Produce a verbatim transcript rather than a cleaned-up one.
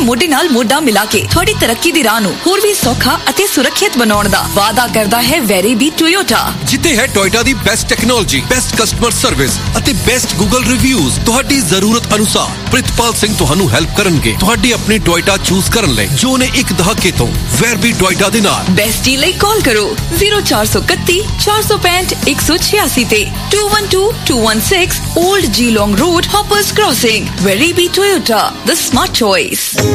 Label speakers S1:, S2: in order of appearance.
S1: ਮੋਢੇ ਨਾਲ ਮੋਢਾ ਮਿਲਾ ਕੇ ਤੁਹਾਡੀ ਤਰੱਕੀ ਦੀ ਰਾਹ ਨੂੰ ਹੋਰ ਵੀ ਸੌਖਾ ਅਤੇ ਸੁਰੱਖਿਅਤ ਬਣਾਉਣ ਦਾ ਵਾਅਦਾ ਕਰਦਾ ਹੈ ਵੈਰੀਬੀ ਟੋਯੋਟਾ।
S2: ਜਿੱਥੇ ਹੈ ਟੋਯੋਟਾ ਦੀ best technology, best customer service ਅਤੇ ਬੈਸਟ ਗੂਗਲ ਰਿਵਿਊਜ਼। ਤੁਹਾਡੀ ਜ਼ਰੂਰਤ ਅਨੁਸਾਰ ਪ੍ਰਿਤਪਾਲ ਸਿੰਘ ਤੁਹਾਨੂੰ ਹੈਲਪ ਕਰਨਗੇ ਤੁਹਾਡੀ ਆਪਣੀ ਟੋਯੋਟਾ ਚੂਜ਼ ਕਰਨ ਲਈ, ਜੋ ਨੇ ਇੱਕ ਦਹਾਕੇ ਤੋਂ ਵੈਰਬੀ ਟੋਯੋਟਾ ਦੇ ਨਾਲ।
S1: ਬੈਸਟ ਡੀਲ ਲਈ ਕਾਲ ਕਰੋ ਜ਼ੀਰੋ ਚਾਰ ਸੌ ਇਕੱਤੀ ਚਾਰ ਸੌ ਪੈਂਹਠ ਇੱਕ ਸੌ ਛਿਆਸੀ ਤੇ to one two to one six old ਜੀਲੋਂਗ road, ਹੌਪਰਸ crossing. ਵੈਰੀਬੀ Toyota, the smart choice।